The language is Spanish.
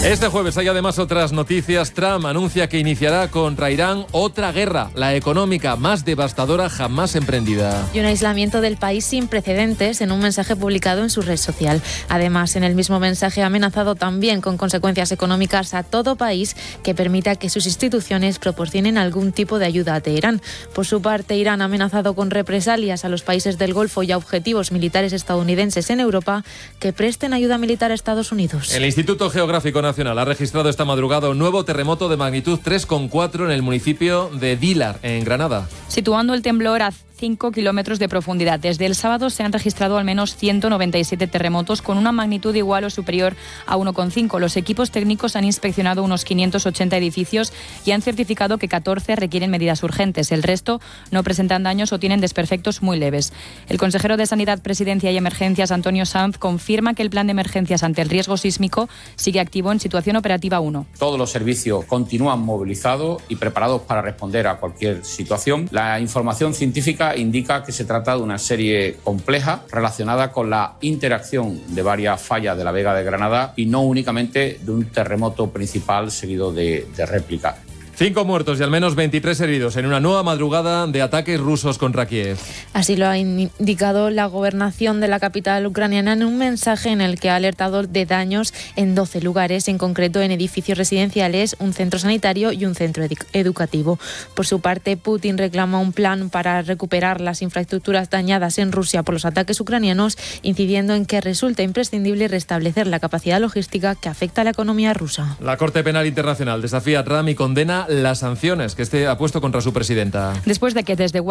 Este jueves hay además otras noticias. Trump anuncia que iniciará contra Irán otra guerra, la económica más devastadora jamás emprendida. Y un aislamiento del país sin precedentes en un mensaje publicado en su red social. Además, en el mismo mensaje ha amenazado también con consecuencias económicas a todo país que permita que sus instituciones proporcionen algún tipo de ayuda a Teherán. Por su parte, Irán ha amenazado con represalias a los países del Golfo y a objetivos militares estadounidenses en Europa que presten ayuda militar a Estados Unidos. El Instituto Geográfico Nacional ha registrado esta madrugada un nuevo terremoto de magnitud 3,4 en el municipio de Dílar, en Granada. Situando el temblor a 5 kilómetros de profundidad. Desde el sábado se han registrado al menos 197 terremotos con una magnitud igual o superior a 1,5. Los equipos técnicos han inspeccionado unos 580 edificios y han certificado que 14 requieren medidas urgentes. El resto no presentan daños o tienen desperfectos muy leves. El consejero de Sanidad, Presidencia y Emergencias, Antonio Sanz, confirma que el plan de emergencias ante el riesgo sísmico sigue activo en situación operativa 1. Todos los servicios continúan movilizados y preparados para responder a cualquier situación. La información científica indica que se trata de una serie compleja relacionada con la interacción de varias fallas de la Vega de Granada y no únicamente de un terremoto principal seguido de réplica. 5 muertos y al menos 23 heridos en una nueva madrugada de ataques rusos contra Kiev. Así lo ha indicado la gobernación de la capital ucraniana en un mensaje en el que ha alertado de daños en 12 lugares, en concreto en edificios residenciales, un centro sanitario y un centro educativo. Por su parte, Putin reclama un plan para recuperar las infraestructuras dañadas en Rusia por los ataques ucranianos, incidiendo en que resulta imprescindible restablecer la capacidad logística que afecta a la economía rusa. La Corte Penal Internacional desafía a Trump y condena las sanciones que este ha puesto contra su presidenta. Después de que desde